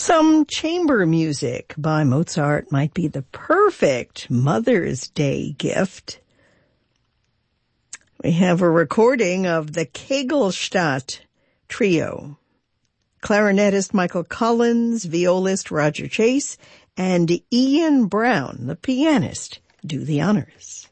Some chamber music by Mozart might be the perfect Mother's Day gift. We have a recording of the Kegelstadt Trio. Clarinetist Michael Collins, violist Roger Chase, and Ian Brown, the pianist, do the honors.